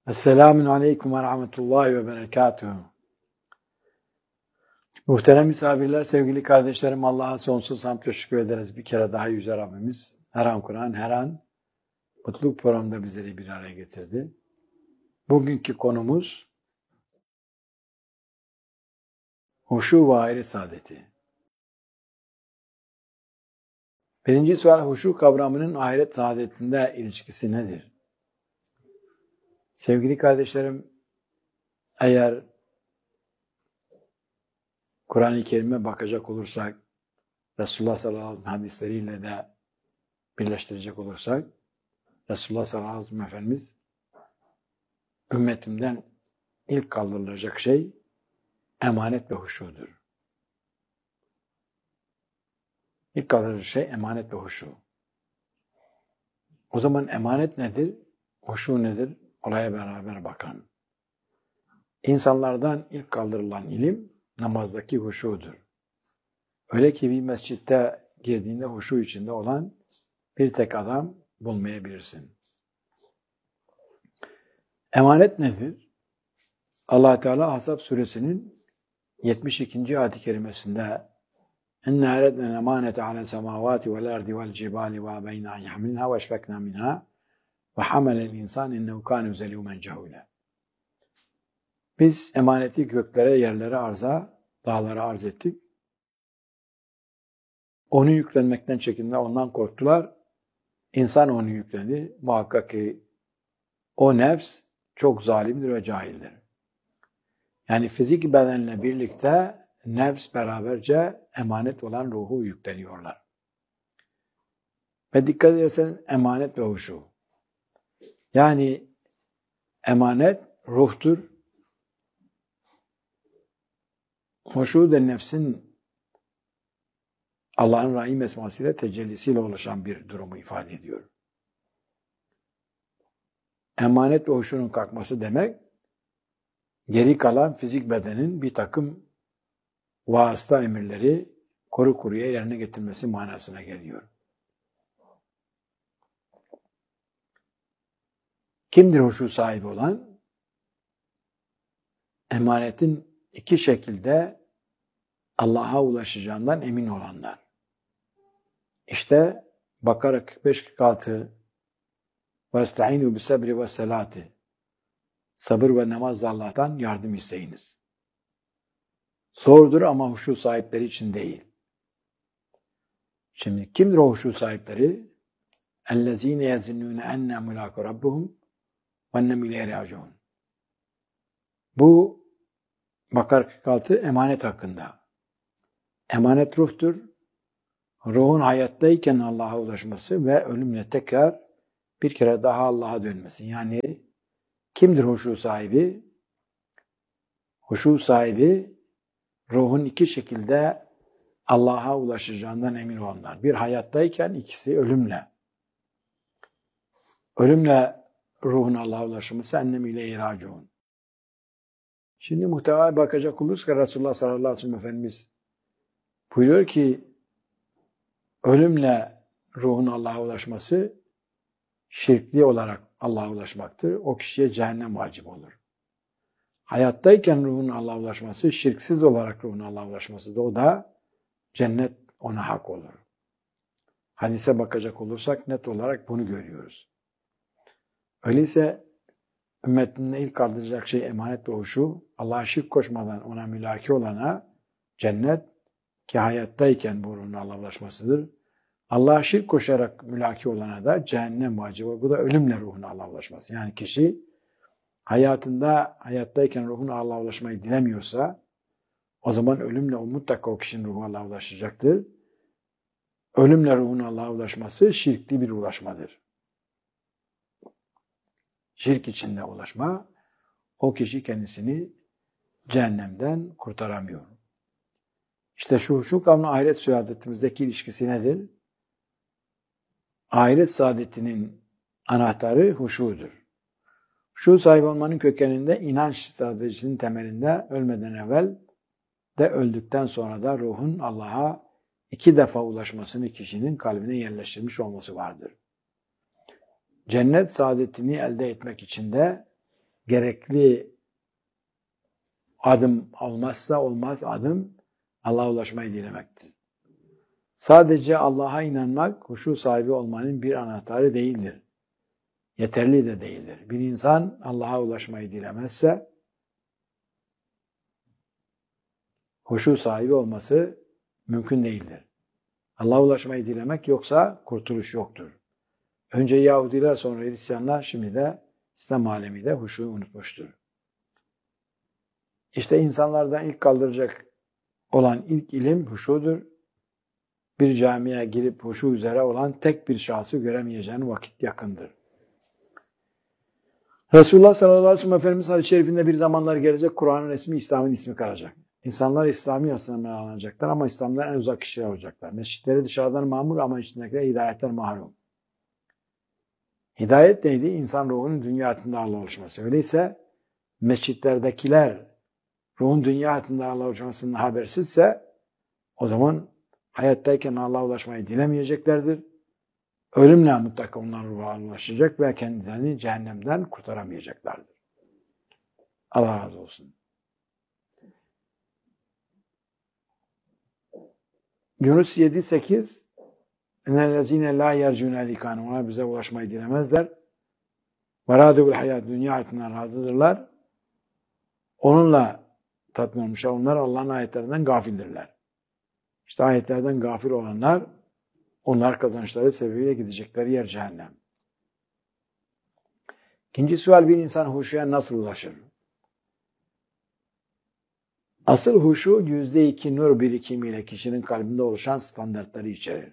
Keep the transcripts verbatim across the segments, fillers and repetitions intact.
Esselamun Aleyküm ve Rahmetullahi ve Berekatuhu. Muhterem misafirler, sevgili kardeşlerim, Allah'a sonsuz hamd teşekkür ederiz. Bir kere daha Yüce Rabbimiz her an Kur'an, her an mutluluk programında bizleri bir araya getirdi. Bugünkü konumuz huşu ve ahiret saadeti. Birinci sual, huşu kavramının ahiret saadetinde ilişkisi nedir? Sevgili kardeşlerim, eğer Kur'an-ı Kerim'e bakacak olursak, Resulullah sallallahu aleyhi ve sellem hadisleriyle de birleştirecek olursak, Resulullah sallallahu aleyhi ve sellem Efendimiz, ümmetimden ilk kaldırılacak şey emanet ve huşudur. İlk kaldırılacak şey emanet ve huşu. O zaman emanet nedir? Huşu nedir? Olaya beraber bakalım. İnsanlardan ilk kaldırılan ilim namazdaki huşudur. Öyle ki bir mescitte girdiğinde huşu içinde olan bir tek adam bulmayabilirsin. Emanet nedir? Allah Teala Ahzab suresinin yetmiş ikinci ayet-i kerimesinde "İnne erednen emanete ale semavati vel ardi vel cibali ve beyna yahmilha ve eşfekna minha ve hamelel insan innehu kâne zelûmen cehûle." Biz emaneti göklere, yerlere, arza, dağlara arz ettik. Onu yüklenmekten çekindiler, ondan korktular. İnsan onu yüklendi. Muhakkak ki o nefs çok zalimdir ve cahildir. Yani fizik bedenle birlikte nefs beraberce emanet olan ruhu yükleniyorlar. Ve dikkat ederseniz emanet ve huşu. Yani emanet ruhtur. Huşu da nefsin Allah'ın Rahim esmasıyla tecellisiyle oluşan bir durumu ifade ediyor. Emanet ve huşunun kalkması demek, geri kalan fizik bedenin bir takım vasıta emirleri kuru kuruya yerine getirmesi manasına geliyor. Kimdir huşu sahibi olan? Emanetin iki şekilde Allah'a ulaşacağından emin olanlar. İşte Bakara kırk beş kırk altı وَاسْتَعِينُوا بِالسَّبْرِ وَالسَّلَاتِ Sabır ve namazla Allah'tan yardım isteyiniz. Zordur ama huşu sahipleri için değil. Şimdi kimdir o huşu sahipleri? اَلَّذ۪ينَ يَزِنُّونَ اَنَّا مُلَاكُ رَبُّهُمْ وَاَنَّمْ اِلَيْهِ رَاجِعُونَ Bu Bakara kırk altı emanet hakkında. Emanet ruhtur. Ruhun hayattayken Allah'a ulaşması ve ölümle tekrar bir kere daha Allah'a dönmesi. Yani kimdir huşu sahibi? Huşu sahibi ruhun iki şekilde Allah'a ulaşacağından emin olanlar. Bir hayattayken, ikisi ölümle. Ölümle ruhun Allah'a ulaşması ennem ileyhi raciun. Şimdi muhtevaya bakacak olursak Resulullah sallallahu aleyhi ve sellem Efendimiz buyuruyor ki ölümle ruhun Allah'a ulaşması şirkli olarak Allah'a ulaşmaktır. O kişiye cehennem vacip olur. Hayattayken ruhun Allah'a ulaşması, şirksiz olarak ruhun Allah'a ulaşması da o da cennet ona hak olur. Hadise bakacak olursak net olarak bunu görüyoruz. Öyleyse ümmetinde ilk kaldıracak şey emanet ve huşu, Allah'a şirk koşmadan ona mülaki olana cennet ki hayattayken bu ruhun Allah'a ulaşmasıdır. Allah'a şirk koşarak mülaki olana da cehennem vacibı. Bu da ölümle ruhun Allah'a ulaşması. Yani kişi hayatında, hayattayken ruhun Allah'a ulaşmayı dilemiyorsa o zaman ölümle o mutlaka o kişinin ruhu Allah'a ulaşacaktır. Ölümle ruhun Allah'a ulaşması şirkli bir ulaşmadır. Şirk içinde ulaşma, o kişi kendisini cehennemden kurtaramıyor. İşte şu huşu kavramı ahiret saadetimizdeki ilişkisi nedir? Ahiret saadetinin anahtarı huşudur. Huşu sahibi olmanın kökeninde inanç stratejisinin temelinde ölmeden evvel de öldükten sonra da ruhun Allah'a iki defa ulaşmasını kişinin kalbine yerleştirmiş olması vardır. Cennet saadetini elde etmek için de gerekli adım olmazsa olmaz adım Allah'a ulaşmayı dilemektir. Sadece Allah'a inanmak huşu sahibi olmanın bir anahtarı değildir. Yeterli de değildir. Bir insan Allah'a ulaşmayı dilemezse huşu sahibi olması mümkün değildir. Allah'a ulaşmayı dilemek yoksa kurtuluş yoktur. Önce Yahudiler, sonra Hristiyanlar, şimdi de İslam alemi de huşuyu unutmuştur. İşte insanlardan ilk kaldıracak olan ilk ilim huşudur. Bir camiye girip huşu üzere olan tek bir şahsı göremeyeceğin vakit yakındır. Resulullah sallallahu aleyhi ve sellem Efendimiz hadis-i şerifinde bir zamanlar gelecek, Kur'an'ın resmi İslam'ın ismi kalacak. İnsanlar İslami yaslanmaya alınacaklar ama İslam'dan en uzak kişiler olacaklar. Mescitleri dışarıdan mamur ama içindekiler hidayetten mahrum. Hidayet neydi? İnsan ruhunun dünya hayatında Allah'a ulaşması. Öyleyse mescitlerdekiler ruhun dünya hayatında Allah'a ulaşmasından habersizse o zaman hayattayken Allah'a ulaşmayı dilemeyeceklerdir. Ölümle mutlaka onlar ruha ulaşacak ve kendilerini cehennemden kurtaramayacaklardır. Allah razı olsun. Yunus yedi sekiz اَنَّلَّذ۪ينَ لَا يَرْجُونَ لِكَانُ Ona bize ulaşmayı dilemezler. وَرَادُوا الْحَيَاتِ Dünya hayatından razıdırlar. Onunla tatmin olmuşlar. Onlar Allah'ın ayetlerinden gafildirler. İşte ayetlerden gafil olanlar, onlar kazançları sebebiyle gidecekleri yer cehennem. İkinci sual, bir insan huşuya nasıl ulaşır? Asıl huşu yüzde iki nur birikimiyle kişinin kalbinde oluşan standartları içerir.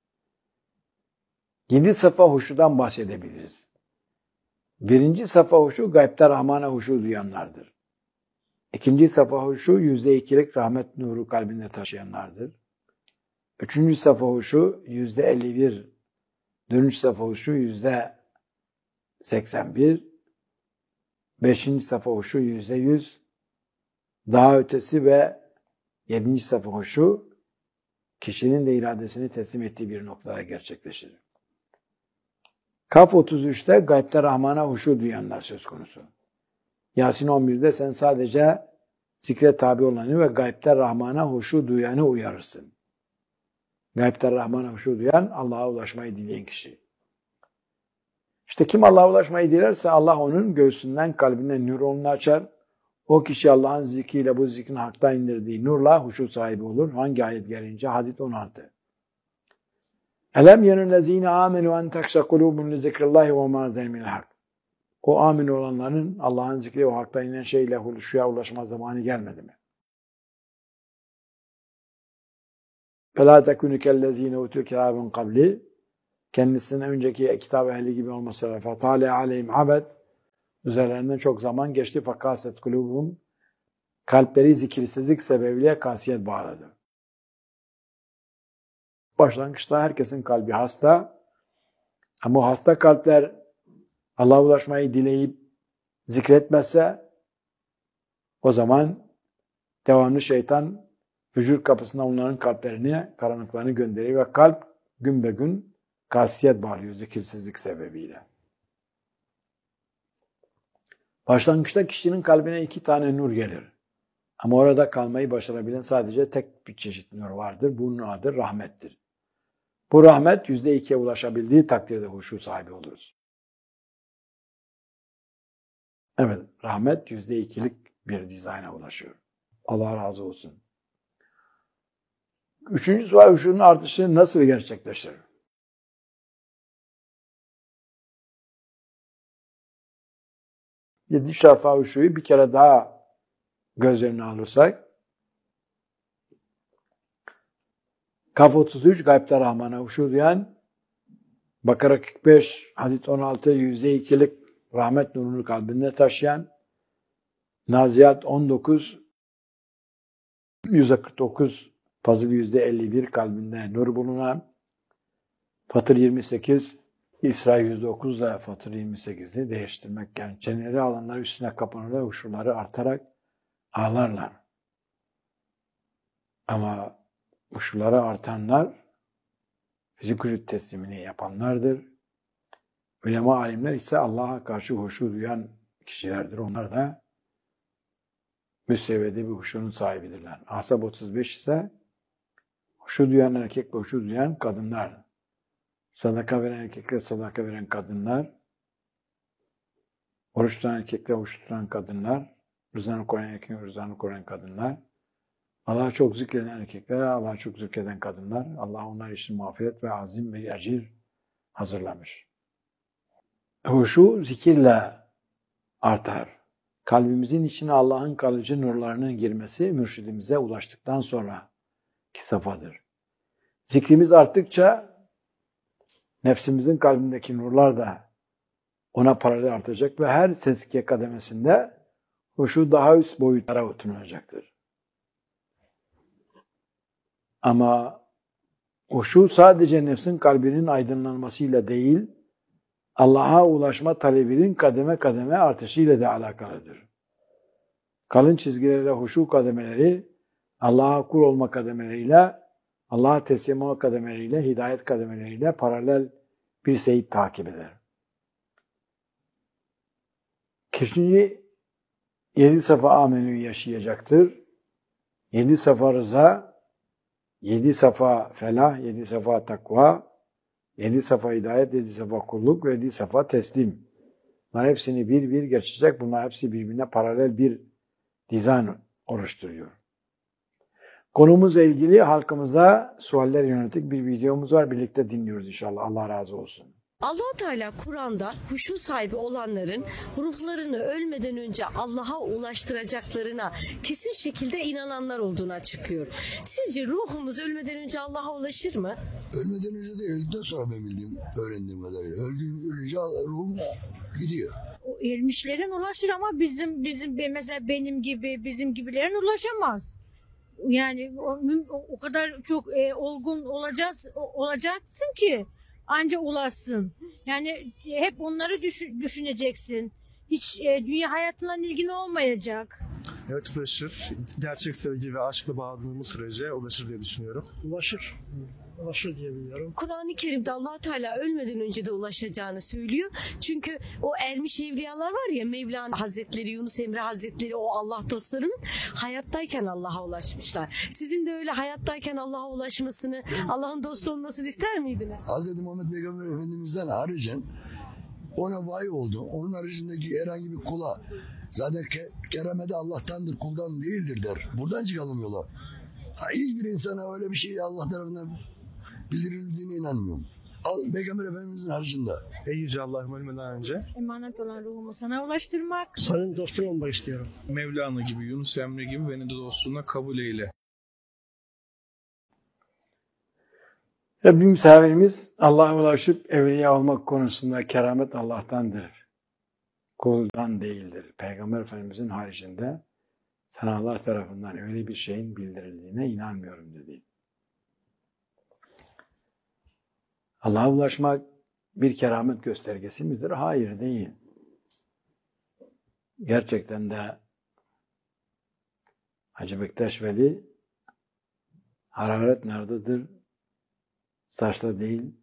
Yedi safa huşudan bahsedebiliriz. Birinci safa huşu gaybte Rahman'a huşu duyanlardır. İkinci safa huşu yüzde ikilik rahmet nuru kalbinde taşıyanlardır. Üçüncü safa huşu yüzde elli bir, dördüncü safa huşu yüzde seksen bir, beşinci safa huşu yüzde yüz, daha ötesi ve yedinci safa huşu kişinin de iradesini teslim ettiği bir noktada gerçekleşir. Kaf otuz üçte gaybte Rahman'a huşu duyanlar söz konusu. Yasin on birde sen sadece zikre tabi olanı ve gaybte Rahman'a huşu duyanı uyarırsın. Gaybte Rahman'a huşu duyan, Allah'a ulaşmayı dileyen kişi. İşte kim Allah'a ulaşmayı dilerse Allah onun göğsünden, kalbinden nurunu açar. O kişi Allah'ın zikriyle, bu zikrin haktan indirdiği nurla huşu sahibi olur. Hangi ayet gelince? Hadid on altı. Elem yenüllezine amenu en tekşe kulubun li zikrillahi ve ma zelmil hak. O amin olanların Allah'ın zikri ve haktan inen şeyle huşuya ulaşma zamanı gelmedi mi? فَلَا تَكُنُ كَلَّذ۪ينَ اُتُوا كِتَابًا قَبْلِ Kendisinden önceki kitap ehli gibi olmasıyla فَطَالَ عَلَيْهِمْ عَبَدٍ Üzerlerinden çok zaman geçti. فَقَاسَتْ قُلُوبُهُمْ Kalpleri zikirsizlik sebebiyle kasiyet bağladı. Başlangıçta herkesin kalbi hasta. Ama o hasta kalpler Allah'a ulaşmayı dileyip zikretmezse o zaman devamlı şeytan hücur kapısına onların kalplerini, karanlıklarını gönderir ve kalp gün be gün kasiyet bağlıyor zikirsizlik sebebiyle. Başlangıçta kişinin kalbine iki tane nur gelir. Ama orada kalmayı başarabilen sadece tek bir çeşit nur vardır. Bunun adı rahmettir. Bu rahmet yüzde ikiye ulaşabildiği takdirde huşu sahibi oluruz. Evet, rahmet yüzde ikilik bir dizayna ulaşıyor. Allah razı olsun. Üçüncü sual, huşunun artışı nasıl gerçekleşir? Yedi şafa huşuyu bir kere daha göz önüne alırsak, Kaf otuz üç, gaybte Rahman'a huşu duyan, Bakara kırk beş, Hadid on altı, yüzde ikilik rahmet nurunu kalbinde taşıyan, Naziyat on dokuz, yüzde kırk dokuz, Fazıl yüzde elli bir kalbinde nur bulunan, Fatır yirmi sekiz, İsra yüzde dokuz da Fatır yirmi sekiz'i değiştirmek, yani çeneleri alanlar üstüne kapanırlar, huşuları artarak ağlarlar. Ama huşuları artanlar fizik vücut teslimini yapanlardır. Ulema alimler ise Allah'a karşı huşu duyan kişilerdir. Onlar da müsteviyede bir huşunun sahibidirler. Ahzab otuz beş ise huşu duyan erkek ve huşu duyan kadınlar, sadaka veren erkekler, sadaka veren kadınlar, oruç tutan erkekler, oruç tutan kadınlar, rızanı koruyan erkekler, rızanı koruyan kadınlar, Allah'a çok zikreden erkekler, Allah'a çok zikreden kadınlar, Allah onlar için mağfiret ve azim ve ecir hazırlamış. Huşu zikirle artar. Kalbimizin içine Allah'ın kalıcı nurlarının girmesi mürşidimize ulaştıktan sonra ki safhadır. Zikrimiz arttıkça nefsimizin kalbindeki nurlar da ona paralel artacak ve her tezkiye kademesinde huşu daha üst boyutlara oturunacaktır. Ama huşu sadece nefsin kalbinin aydınlanmasıyla değil, Allah'a ulaşma talebinin kademe kademe artışıyla da alakalıdır. Kalın çizgilerle huşu kademeleri, Allah'a kul olma kademeleriyle, Allah'a teslim olma kademeleriyle, hidayet kademeleriyle paralel bir seyit takip eder. Kişi yedi safa amenü yaşayacaktır. Yedi safa rıza, yedi safa felah, yedi safa takva, yedi safa hidayet, yedi safa kulluk ve yedi safa teslim. Bunlar hepsini bir bir geçecek. Bunlar hepsi birbirine paralel bir dizayn oluşturuyor. Konumuzla ilgili halkımıza sualler yönelik bir videomuz var. Birlikte dinliyoruz inşallah. Allah razı olsun. Allah-u Teala Kur'an'da huşu sahibi olanların ruhlarını ölmeden önce Allah'a ulaştıracaklarına kesin şekilde inananlar olduğunu açıklıyor. Sizce ruhumuz ölmeden önce Allah'a ulaşır mı? Ölmeden önce de öldükten sonra ben bildiğim, öğrendiğim kadarıyla. Öldüğüm, ölünce ruhum gidiyor. O ölmüşlerin ulaşır ama bizim bizim mesela benim gibi bizim gibilerin ulaşamaz. Yani o, o kadar çok e, olgun olacağız olacaksın ki anca ulaşsın. Yani hep onları düşün, düşüneceksin. Hiç e, dünya hayatına ilgin olmayacak. Evet, ulaşır. Gerçek sevgi ve aşkla bağladığımız sürece ulaşır diye düşünüyorum. Ulaşır. Ulaşır diye biliyorum. Kur'an-ı Kerim'de Allah Teala ölmeden önce de ulaşacağını söylüyor. Çünkü o ermiş evliyalar var ya, Mevlana Hazretleri, Yunus Emre Hazretleri, o Allah dostlarının hayattayken Allah'a ulaşmışlar. Sizin de öyle hayattayken Allah'a ulaşmasını, Allah'ın dostu olmasını ister miydiniz? Hz. Muhammed Peygamber Efendimiz'den haricen ona vahiy oldu. Onun haricindeki herhangi bir kula zaten ke- kerameti Allah'tandır, kuldan değildir der. Buradan çıkalım yola. Ha, hiçbir insana öyle bir şey Allah tarafından bildirildiğine inanmıyorum. Al, Peygamber Efendimiz'in haricinde. Ey Yüce Allah'ım, ölmeden önce Emanet olan ruhumu sana ulaştırmak. Senin dostun olmak istiyorum. Mevlana gibi, Yunus Emre gibi beni de dostluğuna kabul eyle. Bir misafirimiz Allah'a ulaşıp evliya olmak konusunda keramet Allah'tandır. Kuldan değildir. Peygamber Efendimiz'in haricinde sana Allah tarafından öyle bir şeyin bildirildiğine inanmıyorum dedi. Allah'a ulaşmak bir keramet göstergesi midir? Hayır, değil. Gerçekten de Hacı Bektaş Veli hararet nerededir? Taşta değil.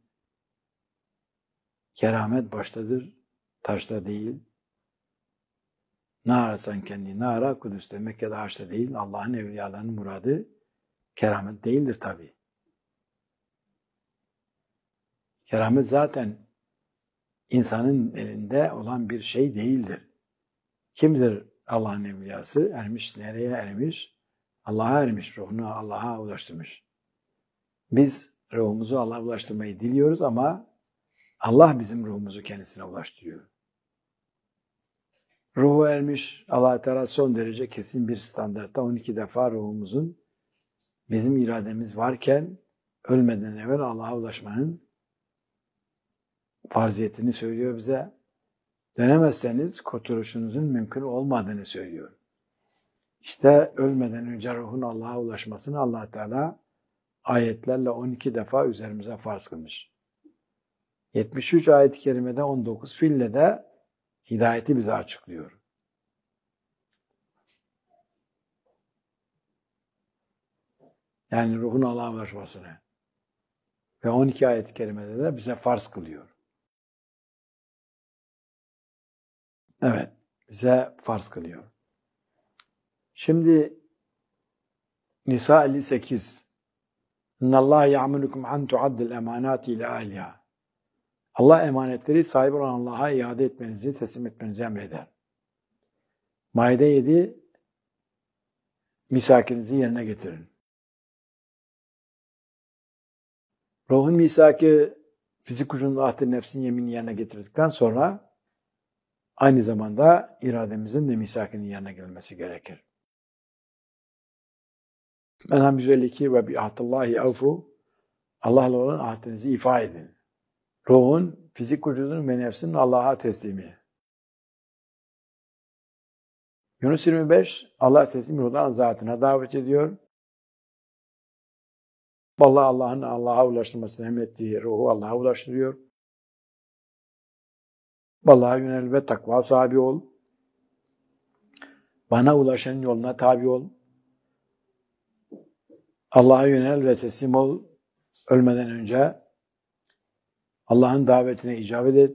Keramet baştadır, taşta değil. Ne ararsan kendini ara, Kudüs'te, Mekke'de, Haç'ta değil. Allah'ın evliyalarının muradı keramet değildir tabii. Keramet zaten insanın elinde olan bir şey değildir. Kimdir Allah'ın evliyası? Ermiş, nereye ermiş? Allah'a ermiş, ruhunu Allah'a ulaştırmış. Biz ruhumuzu Allah'a ulaştırmayı diliyoruz ama Allah bizim ruhumuzu kendisine ulaştırıyor. Ruhu ermiş, Allah-u Teala son derece kesin bir standartta on iki defa ruhumuzun bizim irademiz varken ölmeden evvel Allah'a ulaşmanın farziyetini söylüyor bize. Dönemezseniz kurtuluşunuzun mümkün olmadığını söylüyor. İşte ölmeden önce ruhun Allah'a ulaşmasını Allah Teala ayetlerle on iki defa üzerimize farz kılmış. yetmiş üç ayet-i kerimede on dokuz fiille de hidayeti bize açıklıyor. Yani ruhun Allah'a ulaşmasını. Ve on iki ayet-i kerimede de bize farz kılıyor. Evet. bize farz kılıyor. Şimdi Nisa elli sekiz. İnnallâhe ya'murukum an tu'addil emanati ila ahliha. Allah emanetleri sahibi olan Allah'a iade etmenizi, teslim etmenizi emreder. Maide yedi. Misakinizi yerine getirin. Ruhun misakı fizik ucunda ahd-i nefsin yeminini yerine getirdikten sonra aynı zamanda irademizin de misakının yerine gelmesi gerekir. En'am yüz elli iki ve bi ahdillahi avfu. Allah'la olan ahdinizi ifa edin. Ruhun, fizik vücudunun ve nefsinin Allah'a teslimi. Yunus yirmi beş, Allah teslim ruhdan zatına davet ediyor. Vallahi Allah'ın Allah'a ulaştırmasını emrettiği ruhu Allah'a ulaştırıyor. Vallahi yönel ve takva sahibi ol. Bana ulaşan yoluna tabi ol. Allah'a yönel ve teslim ol. Ölmeden önce Allah'ın davetine icabet et.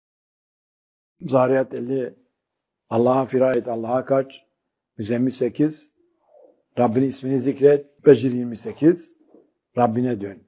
Zariyat elli. Allah'a firar et, Allah'a kaç. Müzzemmil sekiz. Rabbin ismini zikret. Becir yirmi sekiz. Rabbine dön.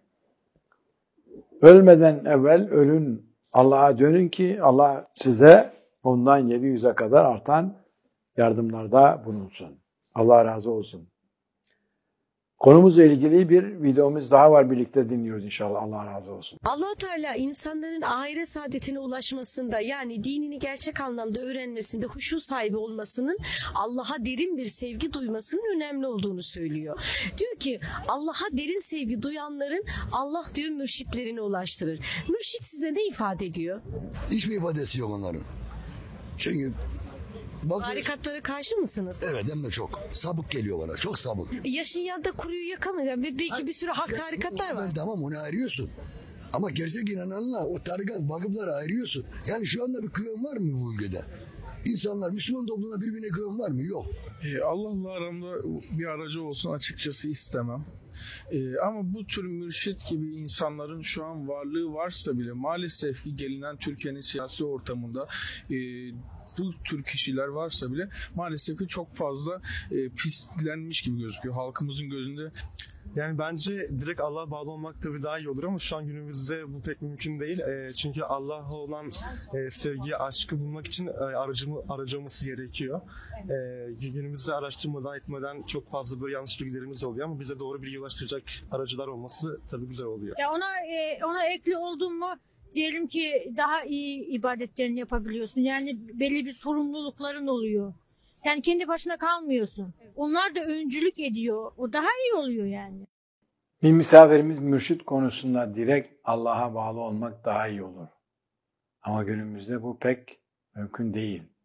Ölmeden evvel ölün. Allah'a dönün ki Allah size ondan yedi yüze kadar artan yardımlarda bulunsun. Allah razı olsun. Konumuzla ilgili bir videomuz daha var, birlikte dinliyoruz inşallah. Allah razı olsun. Allah-u Teala insanların ahiret saadetine ulaşmasında, yani dinini gerçek anlamda öğrenmesinde, huşu sahibi olmasının, Allah'a derin bir sevgi duymasının önemli olduğunu söylüyor. Diyor ki Allah'a derin sevgi duyanların Allah diyor mürşitlerine ulaştırır. Mürşit size ne ifade ediyor? Hiçbir ifadesi yok onların. Çünkü bak, Tarikatlara karşı mısınız? evet, hem de çok. Sabık geliyor bana. Çok sabık. Yaşın yanında kuruyu yakamıyor. Yani belki bir sürü hak tarikatlar var. Ben, tamam, onu ayırıyorsun. Ama gerçek inananla o tarikat vakıfları ayırıyorsun. Yani şu anda bir kıyım var mı bu ülkede? İnsanlar, Müslüman toplumda birbirine kıyım var mı? Yok. Ee, Allah'la aramda bir aracı olsun açıkçası istemem. Ee, ama bu tür mürşit gibi insanların şu an varlığı varsa bile maalesef ki gelinen Türkiye'nin siyasi ortamında e, bu tür kişiler varsa bile maalesef ki çok fazla e, pislenmiş gibi gözüküyor halkımızın gözünde. Yani bence direkt Allah'a bağlı olmak tabii daha iyi olur ama şu an günümüzde bu pek mümkün değil. E, çünkü Allah'a olan e, sevgiyi, aşkı bulmak için e, aracımı, aracı olması gerekiyor. E, günümüzde araştırmadan etmeden çok fazla böyle yanlış bilgilerimiz oluyor ama bize doğru bilgi ulaştıracak aracılar olması tabii güzel oluyor. Ya ona e, ona ekli oldun mu diyelim ki daha iyi ibadetlerini yapabiliyorsun. Yani belli bir sorumlulukların oluyor. Yani kendi başına kalmıyorsun. Onlar da öncülük ediyor. O daha iyi oluyor yani. Bir misafirimiz mürşit konusunda direkt Allah'a bağlı olmak daha iyi olur. Ama günümüzde bu pek mümkün değil.